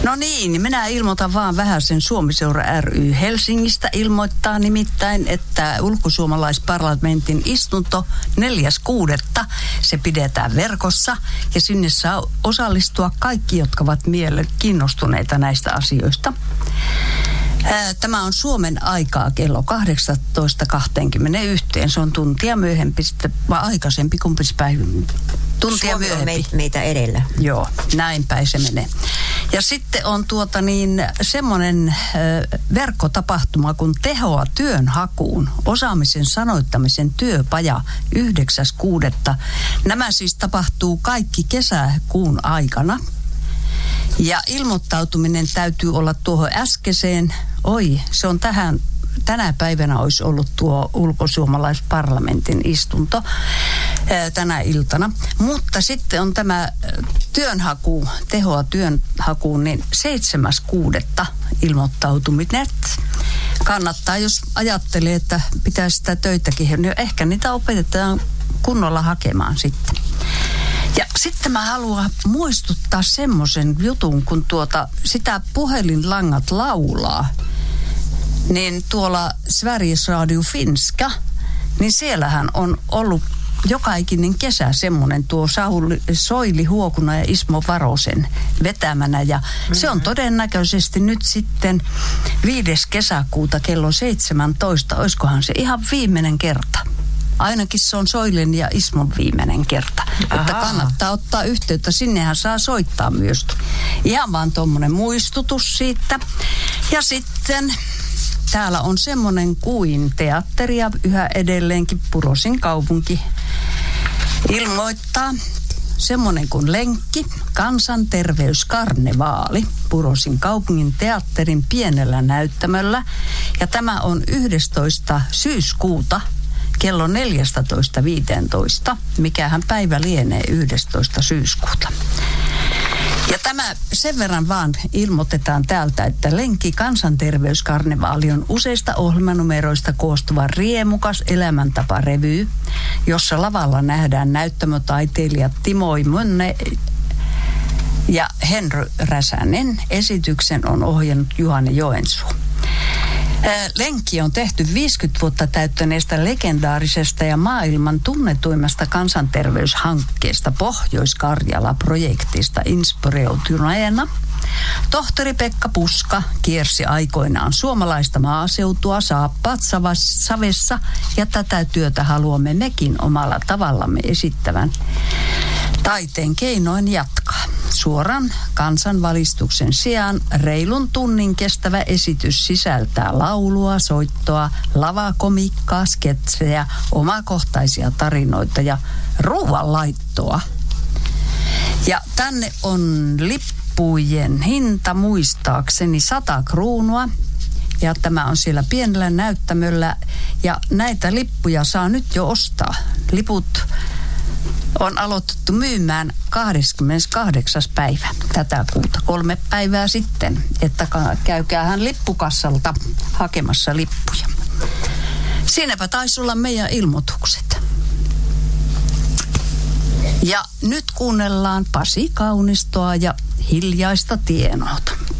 No niin, minä ilmoitan vaan vähän sen Suomi-seura ry Helsingistä ilmoittaa nimittäin, että ulkosuomalaisparlamentin istunto 4.6. se pidetään verkossa ja sinne saa osallistua kaikki, jotka ovat kiinnostuneita näistä asioista. Tämä on Suomen aikaa kello 18.21. Se on tuntia myöhempi, vai aikaisempi, kumpis päivä? Tuntia Suomi myöhempi. on meitä edellä. Joo, näin päin se menee. Ja sitten on semmoinen verkkotapahtuma kuin Tehoa työnhakuun, osaamisen sanoittamisen työpaja 9.6. Nämä siis tapahtuu kaikki kesäkuun aikana. Ja ilmoittautuminen täytyy olla tuohon äskeiseen. Se on tänä päivänä olisi ollut tuo ulkosuomalaisparlamentin istunto tänä iltana. Mutta sitten on tämä työnhaku, Tehoa työnhakuun, niin 7.6. ilmoittautuminen. Kannattaa, jos ajattelee, että pitää sitä töitäkin, niin ehkä niitä opetetaan kunnolla hakemaan sitten. Ja sitten mä haluan muistuttaa semmoisen jutun, kun sitä puhelinlangat laulaa, niin tuolla Sveriges Radio Finska, niin siellähän on ollut joka ikinen kesä semmoinen tuo Soili Huokuna ja Ismo Varosen vetämänä. Ja se on todennäköisesti nyt sitten 5. kesäkuuta kello 17. Oiskohan se ihan viimeinen kerta? Ainakin se on Soilen ja Ismon viimeinen kerta. Aha. Että kannattaa ottaa yhteyttä. Sinnehän saa soittaa myös. Ihan vaan tuommoinen muistutus siitä. Ja sitten täällä on semmoinen kuin teatteria yhä edelleenkin Purosin kaupunki ilmoittaa. Semmoinen kuin Lenkki, kansanterveyskarnevaali Purosin kaupungin teatterin pienellä näyttämöllä. Ja tämä on 11. syyskuuta. Kello 14.15, mikähän päivä lienee 11. syyskuuta. Ja tämä sen verran vaan ilmoitetaan täältä, että Lenkki kansanterveyskarnevaali on useista ohjelmanumeroista koostuva riemukas elämäntapa-revy, jossa lavalla nähdään näyttämötaiteilijat Timo Mönne ja Henry Räsänen. Esityksen on ohjannut Juhani Joensuu. Lenkki on tehty 50 vuotta täyttäneestä legendaarisesta ja maailman tunnetuimmasta kansanterveyshankkeesta Pohjois-Karjala-projektista inspiroituneena. Tohtori Pekka Puska kiersi aikoinaan suomalaista maaseutua saappaat savessa ja tätä työtä haluamme mekin omalla tavallamme esittävän taiteen keinoin jatkaa. Suoran kansanvalistuksen sijaan reilun tunnin kestävä esitys sisältää laulua, soittoa, lavakomikkaa, sketsejä, omakohtaisia tarinoita ja ruoanlaittoa. Ja tänne on lippujen hinta muistaakseni 100 kruunua. Ja tämä on siellä pienellä näyttämöllä ja näitä lippuja saa nyt jo ostaa. Liput on aloitettu myymään 28. päivä tätä kuuta, 3 päivää sitten, että käykäähän lippukassalta hakemassa lippuja. Siinäpä taisi olla meidän ilmoitukset. Ja nyt kuunnellaan Pasi Kaunistoa ja Hiljaista tienoota.